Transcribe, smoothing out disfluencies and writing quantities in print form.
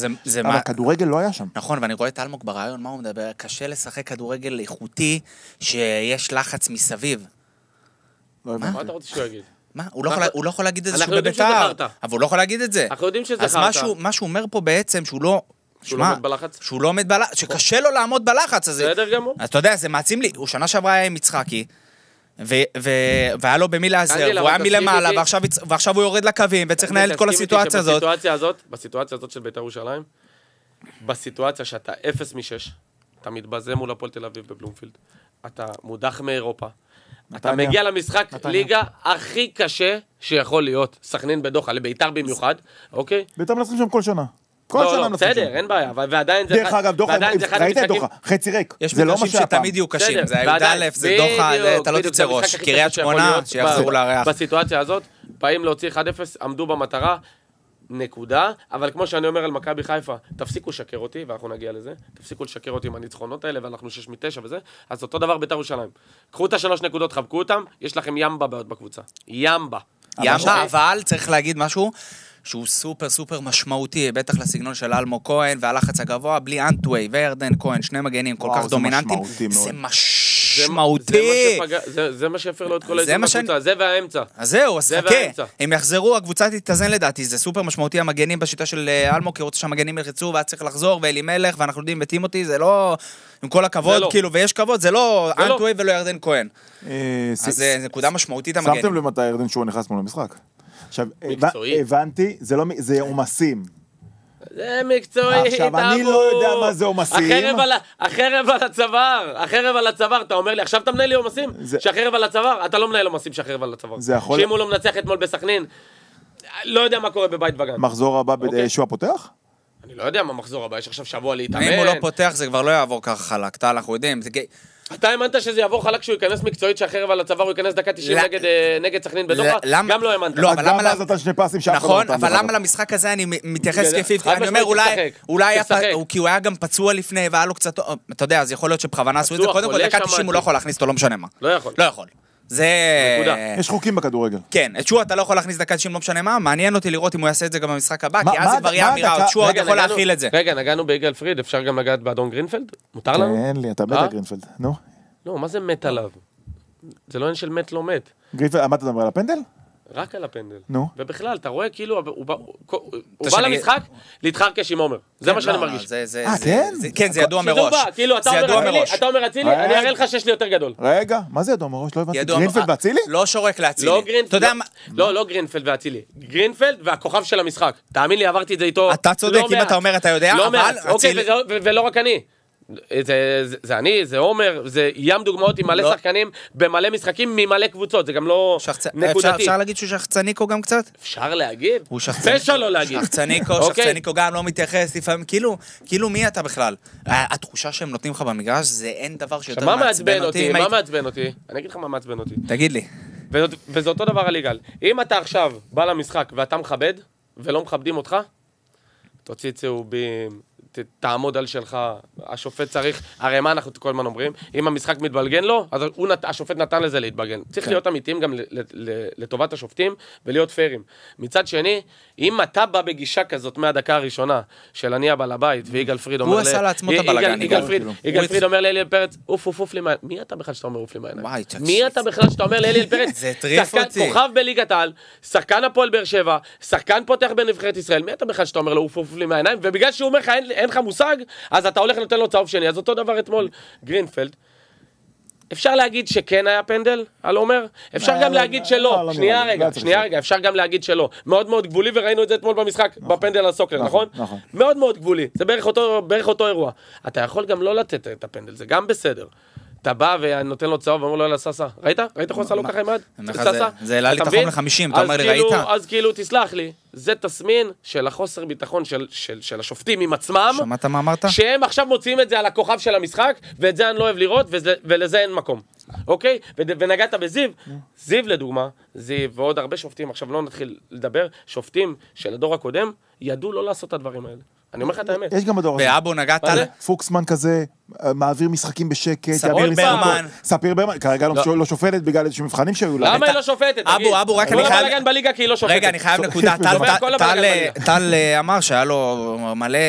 אבל הכדורגל לא היה שם. נכון, ואני רואה את אלמוג ברעיון, מה הוא מדבר? קשה לשחק כדורגל איכותי, שיש לחץ מסביב. מה אתה רוצה שהוא יגיד? מה? הוא לא יכול להגיד את זה אנחנו יודעים שזה חרטא. אבל הוא לא יכול להגיד את זה. אנחנו יודעים שזה חרטא. אז מה שהוא אומר פה בעצם, שהוא לא עומד בלחץ? שהוא לא עומד בלחץ, שקשה לו לעמוד בלחץ הזה. בסדר גמור. אתה יודע, זה מעצים לי. הוא שנה שעברה היה עם יצחקי, והיה לו במי לעזר, והוא היה מלמעלה, ועכשיו הוא יורד לקווים, וצריך לנהל את כל הסיטואציה הזאת. בסיטואציה הזאת של בית"ר ירושלים, בסיטואציה שאתה 0 מ-6, אתה מתבזה מול הפועל תל אביב בבלומפילד, אתה מודח מאירופה, אתה מגיע למשחק ליגה הכי קשה שיכול להיות, סכנין בדוחה, לבית"ר במיוחד, אוקיי? בית"ר מנצחים שם כל שנה. לא, בסדר, אין בעיה, ועדיין זה... דרך אגב, דוחה, ראית את דוחה, חצי ריק. יש מגרשים שתמיד יהיו קשים, זה י"א, זה דוחה, אתה לא תצא ראש, קריית שמונה, שיחזרו לארח. בסיטואציה הזאת, באים להוציא 1-0, עמדו במטרה, נקודה, אבל כמו שאני אומר על מכבי חיפה, תפסיקו לשקר אותי, ואנחנו נגיע לזה, תפסיקו לשקר אותי עם הניצחונות האלה, ואנחנו 6 מ-9 וזה, אז אותו דבר בית"ר ירושלים. קחו את 3 נקודות, חבקו אותם, יש לכם ימבה בעוד בקבוצה. ימבה, אבל צריך להגיד משהו, שהוא סופר סופר משמעותי, בטח לסגנון של אלמוג כהן, והלחץ הגבוה, בלי אנטווי וירדן כהן, שני מגנים כל כך דומיננטיים, זה משמעותי. זה מה שהפר לו את כל האזור בקבוצה, זה והאמצע. אז זהו, אז חכה, הם יחזרו, הקבוצה תתאזן לדעתי, זה סופר משמעותי המגנים בשיטה של אלמוג, כי רוצה שהמגנים ילחצו, ואז צריך לחזור, ואלימלך, ואנחנו יודעים בטימותי, זה לא, עם כל הכבוד, כאילו, ויש כבוד, זה לא אנטווי ולא ירדן כהן. אז זה נקודה משמעותית המגנים. שמתם למתי ירדן שהוא נכנס מול המשחק? עכשיו, הבנתי, זה עומסים. זה מקצועי. עכשיו, אני לא יודע מה זה עומסים. החרב על הצוואר, אתה אומר לי, עכשיו אתה מנהל לי עומסים? שהחרב על הצוואר? אתה לא מנהל עומסים שהחרב על הצוואר. שאם הוא לא מנצח אתמול בסכנין, לא יודע מה קורה בבית וגן. מחזור הבא שהוא הפותח? אני לא יודע מה מחזור הבא, יש עכשיו שבוע להתאמן. אם הוא לא פותח, זה כבר לא יעבור ככה חלק, אנחנו יודעים. אתה האמנת שזה יעבור חלק שהוא ייכנס מקצועית שהחרב על הצוואר הוא ייכנס דקה 90 נגד סכנין בדוחה? גם לא האמנת. נכון, אבל למה למשחק הזה אני מתייחס כפיף? אני אומר אולי כי הוא היה גם פצוע לפני והיה לו קצת, אתה יודע, אז יכול להיות שבכוונה עשו את זה, קודם כל דקה 90 הוא לא יכול להכניס אותו, לא משנה מה. לא יכול. לא יכול. זה... יש חוקים בכדורגל. כן, את שועה אתה לא יכול להכניס דקה 90 לא משנה מה, מעניין אותי לראות אם הוא יעשה את זה גם במשחק הבא, כי אז זה כבר יהיה אמירה, שועה עוד יכול להכיל את זה. רגע, נגענו ביגאל פריד, אפשר גם לגעת באדון גרינפלד? מותר לנו? כן, לי, אתה מת על גרינפלד, נו. לא, מה זה מת עליו? זה לא אין של מת לא מת. גרינפלד, מה אתה מדבר על הפנדל? רק על הפנדל. נו. ובכלל, אתה רואה כאילו, הוא בא למשחק להתחרקש עם עומר. זה מה שאני מרגיש. כן? כן, זה ידוע מראש. כאילו, אתה אומר אצילי, אני אראה לך שיש לי יותר גדול. רגע, מה זה ידוע מראש? לא הבנתי. גרינפלד ואצילי? לא שורק לאצילי. לא גרינפלד ואצילי. גרינפלד והכוכב של המשחק. תאמין לי, עברתי את זה איתו. אתה צודק, אם אתה אומר, אתה יודע, אבל... אוקיי, ולא רק אני. זה אני, זה עומר, זה ים דוגמאות עם מלא שחקנים במלא משחקים ממלא קבוצות, זה גם לא נקודתי. אפשר להגיד שהוא שחצניקו גם קצת? אפשר להגיד? הוא שחצניקו. פשע לא להגיד. שחצניקו גם לא מתייחס לפעמים, כאילו מי אתה בכלל? התחושה שהם נותנים לך במגרש, זה אין דבר שיותר מעצבן אותי. מה מעצבן אותי? אני אגיד לך מה מעצבן אותי. תגיד לי. וזה אותו דבר על יגאל. אם אתה עכשיו בא למשחק ואתה מכבד, ולא מכבדים אותך, תוציא צהובים, תעמוד על שלך, השופט צריך, הרי מה אנחנו כל הזמן אומרים, אם המשחק מתבלגן לו, אז השופט נתן לזה להתבלגן. צריך להיות אמיתיים גם לטובת השופטים ולהיות פיירים. מצד שני, אם אתה בא בגישה כזאת מהדקה הראשונה של אני הבעל הבית, ויגאל פריד אומר... הוא עשה לעצמו את הבלגן. יגאל פריד אומר לאליאל פרץ, אוף לי מעיניים. מי אתה בכלל שאתה אומר אוף לי מעיניים? מי אתה בכלל שאתה אומר לאליאל פרץ? כוכב בליגת העל, שחקן הפועל באר שבע, שחקן פותח בנבחרת ישראל. מי אתה בכלל שאתה אומר לו אוף לי מעיניים? ובגלל שהוא אומר לך אין לך מושג, אז אתה הולך לתת לו צהוב שני. אז אותו דבר אתמול גרינפלד. אפשר להגיד שכן היה פנדל על עומר? אפשר גם להגיד שלא. שנייה רגע, אפשר גם להגיד שלא. מאוד מאוד גבולי, וראינו את זה אתמול במשחק בפנדל על סוקלר, נכון? מאוד מאוד גבולי. זה בערך אותו אירוע. אתה יכול גם לא לתת את הפנדל, זה גם בסדר. אתה בא ונותן לו צהוב ואומר לו אלה ססה. ראית? ראית חוסה לא ככה עם יד? זה העלה לי את החום ל-50, אתה אומר לי ראית? אז כאילו תסלח לי, זה תסמין של החוסר ביטחון של השופטים עם עצמם. שמעת מה אמרת? שהם עכשיו מוציאים את זה על הכוכב של המשחק, ואת זה אני לא אוהב לראות, ולזה אין מקום. אוקיי? ונגעת בזיו, זיו לדוגמה, זיו ועוד הרבה שופטים, עכשיו לא נתחיל לדבר, שופטים של הדור הקודם, ידעו לא לעשות את הדברים האלה. אני אומר לך את האמת. יש גם בדור הזה. באבו נגעת על... פוקסמן כזה, מעביר משחקים בשקט. ספיר ברמן. ספיר ברמן, כרגע לא שופטת בגלל איזשהו מבחנים שהיו לה. למה היא לא שופטת? אבו, רק אני חייב... בליגה כי היא לא שופטת. רגע, אני חייב נקודה. טל אמר שהיה לו מלא